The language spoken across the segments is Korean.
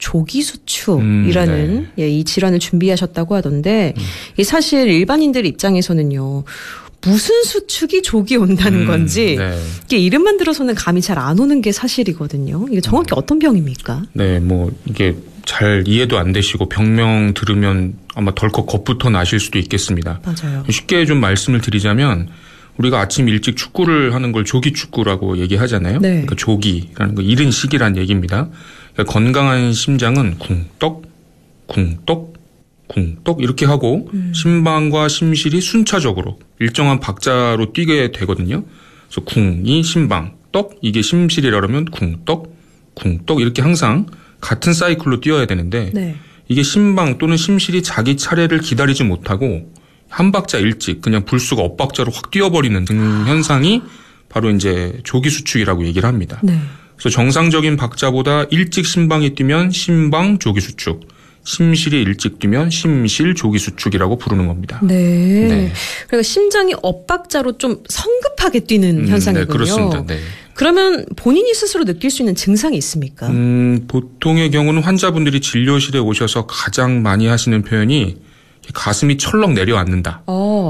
조기수축이라는 예, 이 질환을 준비하셨다고 하던데 이 사실 일반인들 입장에서는요. 무슨 수축이 조기 온다는 건지 이게 이름만 들어서는 감이 잘 안 오는 게 사실이거든요. 이게 정확히 어떤 병입니까? 네, 뭐 이게 잘 이해도 안 되시고 병명 들으면 아마 덜컥 겁부터 나실 수도 있겠습니다. 맞아요. 쉽게 좀 말씀을 드리자면 우리가 아침 일찍 축구를 하는 걸 조기축구라고 얘기하잖아요. 네. 그러니까 조기라는 거 이른 시기란 얘기입니다. 그러니까 건강한 심장은 쿵떡, 쿵떡, 쿵떡 이렇게 하고 심방과 심실이 순차적으로 일정한 박자로 뛰게 되거든요. 그래서 쿵이 심방, 떡 이게 심실이라 그러면 쿵떡, 쿵떡 이렇게 항상 같은 사이클로 뛰어야 되는데 네. 이게 심방 또는 심실이 자기 차례를 기다리지 못하고 한 박자 일찍 그냥 불수가 엇박자로 확 뛰어버리는 현상이 바로 이제 조기수축이라고 얘기를 합니다. 네. 그래서 정상적인 박자보다 일찍 심방이 뛰면 심방 조기수축, 심실이 일찍 뛰면 심실 조기수축이라고 부르는 겁니다. 네. 네. 그러니까 심장이 엇박자로 좀 성급하게 뛰는 현상이군요. 네, 그렇습니다. 네. 그러면 본인이 스스로 느낄 수 있는 증상이 있습니까? 보통의 경우는 환자분들이 진료실에 오셔서 가장 많이 하시는 표현이 가슴이 철렁 내려앉는다.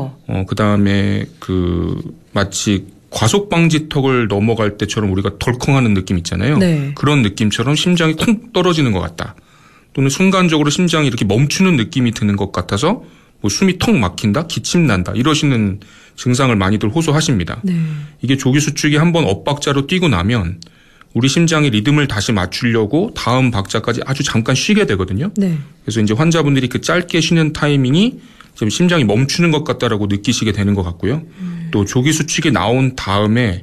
그다음에 마치 과속방지턱을 넘어갈 때처럼 우리가 덜컹하는 느낌 있잖아요. 네. 그런 느낌처럼 심장이 쿵 떨어지는 것 같다. 또는 순간적으로 심장이 이렇게 멈추는 느낌이 드는 것 같아서 뭐 숨이 턱 막힌다, 기침 난다 이러시는 증상을 많이들 호소하십니다. 네. 이게 조기수축이 한번 엇박자로 뛰고 나면 우리 심장이 리듬을 다시 맞추려고 다음 박자까지 아주 잠깐 쉬게 되거든요. 네. 그래서 이제 환자분들이 그 짧게 쉬는 타이밍이 좀 심장이 멈추는 것 같다라고 느끼시게 되는 것 같고요. 또 조기수축이 나온 다음에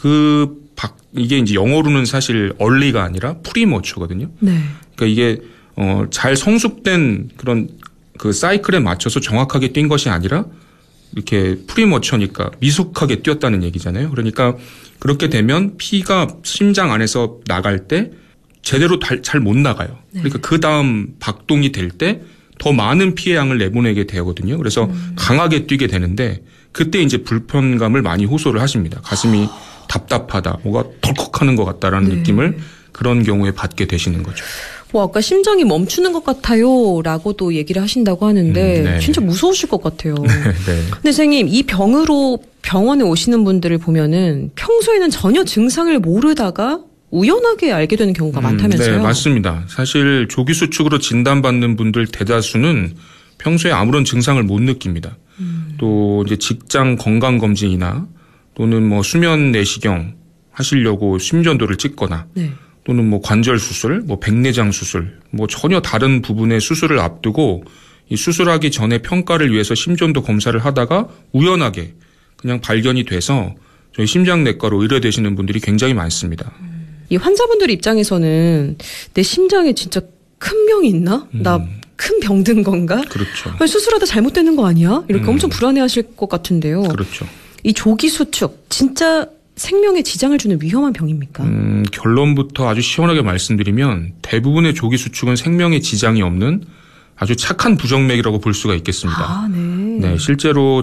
이게 이제 영어로는 사실 early가 아니라 프리머추거든요. 네. 그러니까 이게 잘 성숙된 그런 그 사이클에 맞춰서 정확하게 뛴 것이 아니라 이렇게 프리머처니까 미숙하게 뛰었다는 얘기잖아요. 그러니까 그렇게 되면 피가 심장 안에서 나갈 때 제대로 잘 못 나가요. 네. 그러니까 그 다음 박동이 될 때 더 많은 피의 양을 내보내게 되거든요. 그래서 강하게 뛰게 되는데 그때 이제 불편감을 많이 호소를 하십니다. 가슴이 답답하다, 뭐가 덜컥하는 것 같다라는 느낌을 그런 경우에 받게 되시는 거죠. 아까 심장이 멈추는 것 같아요라고도 얘기를 하신다고 하는데 네. 진짜 무서우실 것 같아요. 네. 근데 선생님 이 병으로 병원에 오시는 분들을 보면은 평소에는 전혀 증상을 모르다가 우연하게 알게 되는 경우가 많다면서요? 네, 맞습니다. 사실 조기수축으로 진단받는 분들 대다수는 평소에 아무런 증상을 못 느낍니다. 또 이제 직장 건강검진이나 또는 뭐 수면 내시경 하시려고 심전도를 찍거나 네. 또는 뭐 관절 수술, 뭐 백내장 수술, 뭐 전혀 다른 부분의 수술을 앞두고 이 수술하기 전에 평가를 위해서 심전도 검사를 하다가 우연하게 그냥 발견이 돼서 저희 심장내과로 의뢰되시는 분들이 굉장히 많습니다. 이 환자분들 입장에서는 내 심장에 진짜 큰 병이 있나? 나 큰 병 든 건가? 그렇죠. 아니, 수술하다 잘못되는 거 아니야? 이렇게 엄청 불안해하실 것 같은데요. 그렇죠. 이 조기수축 진짜 생명에 지장을 주는 위험한 병입니까? 결론부터 아주 시원하게 말씀드리면 대부분의 조기수축은 생명에 지장이 없는 아주 착한 부정맥이라고 볼 수가 있겠습니다. 아, 네. 네, 실제로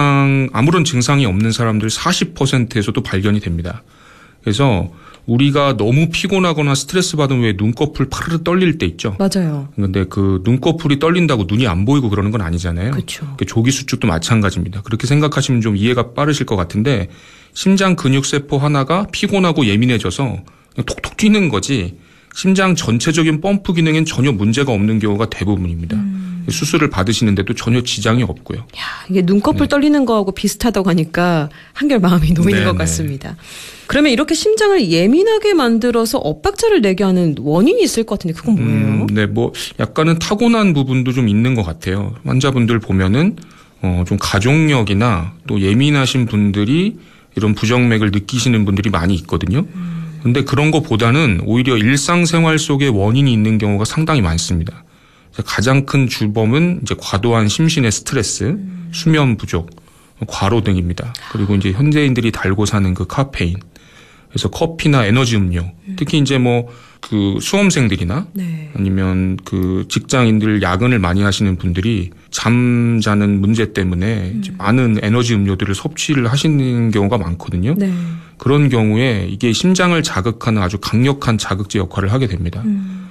아무런 증상이 없는 사람들 40%에서도 발견이 됩니다. 그래서 우리가 너무 피곤하거나 스트레스 받으면 왜 눈꺼풀 파르르 떨릴 때 있죠? 맞아요. 근데 그 눈꺼풀이 떨린다고 눈이 안 보이고 그러는 건 아니잖아요. 그렇죠. 조기수축도 마찬가지입니다. 그렇게 생각하시면 좀 이해가 빠르실 것 같은데 심장 근육세포 하나가 피곤하고 예민해져서 그냥 톡톡 튀는 거지 심장 전체적인 펌프 기능엔 전혀 문제가 없는 경우가 대부분입니다. 수술을 받으시는데도 전혀 지장이 없고요. 야, 이게 눈꺼풀 떨리는 거하고 비슷하다고 하니까 한결 마음이 놓이는 것 같습니다. 그러면 이렇게 심장을 예민하게 만들어서 엇박자를 내게 하는 원인이 있을 것 같은데 그건 뭐예요? 네, 뭐 약간은 타고난 부분도 좀 있는 것 같아요. 환자분들 보면은 좀 가족력이나 또 예민하신 분들이 이런 부정맥을 느끼시는 분들이 많이 있거든요. 근데 그런 것보다는 오히려 일상생활 속에 원인이 있는 경우가 상당히 많습니다. 가장 큰 주범은 이제 과도한 심신의 스트레스, 수면 부족, 과로 등입니다. 그리고 이제 현대인들이 달고 사는 그 카페인. 그래서 커피나 에너지 음료, 특히 이제 뭐 그 수험생들이나 네. 아니면 그 직장인들 야근을 많이 하시는 분들이 잠자는 문제 때문에 이제 많은 에너지 음료들을 섭취를 하시는 경우가 많거든요. 네. 그런 경우에 이게 심장을 자극하는 아주 강력한 자극제 역할을 하게 됩니다.